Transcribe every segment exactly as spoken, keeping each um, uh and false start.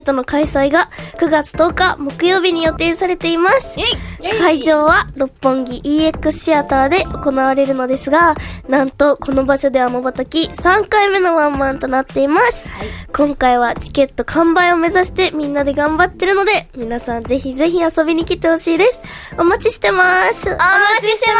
との開催がくがつとおか木曜日に予定されています。会場は六本木 イーエックス シアターで行われるのですが、なんとこの場所ではまばたきさんかいめのワンマンとなっています、はい、今回はチケット完売を目指してみんなで頑張ってるので、皆さんぜひぜひ遊びに来てほしいです。お待ちしてます。お待ちしてます。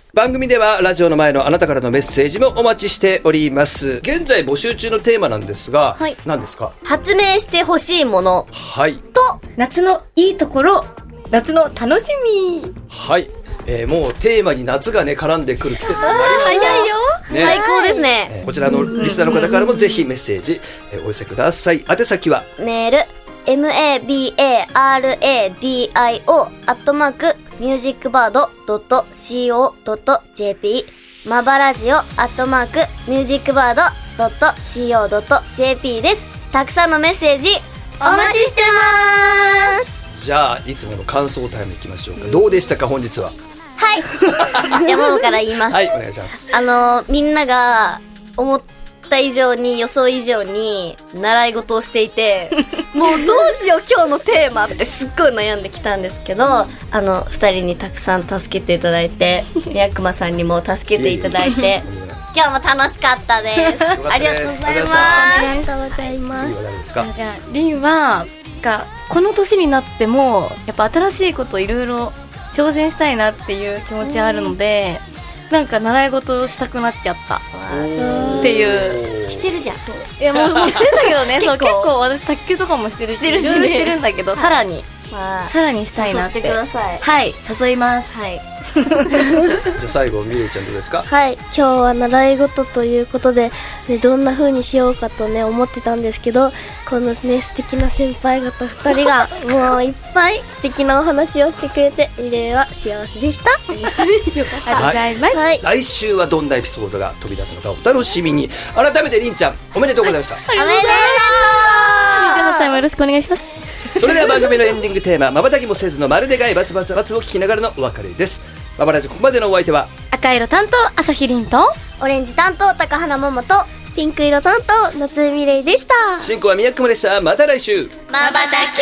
番組ではラジオの前のあなたからのメッセージもお待ちしております。現在募集中のテーマなんですが、はい、何ですか？ 発明してほしいもの、 はい、 と夏のいいところ、夏の楽しみ。 はい、えー、もうテーマに夏がね絡んでくる季節になりました。 早いよ、ね、最高ですね、 えー、こちらのリスナーの方からもぜひメッセージ、えー、お寄せください。宛先はメール マバラディオ アットマークミュージックバード ドット シーオー ドット ジェーピー マバラジオ アットマークミュージックバード ドット シーオー ドット ジェーピー です。たくさんのメッセージお待ちしてます。 じゃあいつもの感想タイムいきましょうか。どうでしたか本日は？ はい山本から言います。 はい、お願いします。 あのみんなが思った以上に予想以上に習い事をしていてもうどうしよう今日のテーマってすっごい悩んできたんですけど、あのふたりにたくさん助けていただいて、宮熊さんにも助けていただいて今日も楽しかったです。ありがとうございます。 ありがとうございます。 次は誰ですか？ リンはがこの年になってもやっぱ新しいことをいろいろ挑戦したいなっていう気持ちあるので、なんか習い事をしたくなっちゃったっていう。 してるじゃん。 いやもう、もうしてるんだけどね結構結構私卓球とかもしてるし、してるし、ね、してるんだけど、はい、さらに、まあ、さらにしたいなって。 誘ってください。 はい、誘います。 はい。 じゃあ最後ミレイちゃんどうですか？ はい、今日は習い事ということで、ね、どんな風にしようかとね思ってたんですけど、このね素敵な先輩方ふたりがもういっぱい素敵なお話をしてくれて、ミレイは幸せでした。よかった。ありがとうございます、はい、 来週はどんなエピソードが飛び出すのかお楽しみに。改めてりんちゃんおめでとうございました。 おめでとう。みちのさんもよろしくお願いします。 それでは番組のエンディングテーマまばたきもせずのまるでがいバツバツバツを聞きながらのお別れです。まばらじここまでのお相手は赤色担当朝日凛とオレンジ担当高原桃とピンク色担当夏江ミレイでした。 進行は宮久間でした。また来週。 まばたき